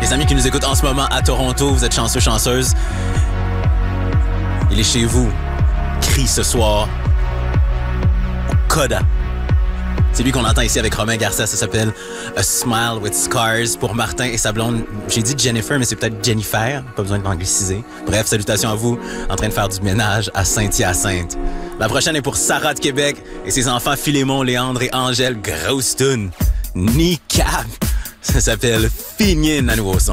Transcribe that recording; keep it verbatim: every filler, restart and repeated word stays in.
Les amis qui nous écoutent en ce moment à Toronto, vous êtes chanceux, chanceuses. Il est chez vous. Crie ce soir. Au Coda. C'est lui qu'on entend ici avec Romain Garcia. Ça s'appelle A Smile with Scars pour Martin et sa blonde. J'ai dit Jennifer, mais c'est peut-être Jennifer. Pas besoin de l'angliciser. Bref, salutations à vous en train de faire du ménage à Saint-Hyacinthe. La prochaine est pour Sarah de Québec et ses enfants Philémon, Léandre et Angèle. Grosse toune. Kneecap. Ça s'appelle Finine à nouveau son.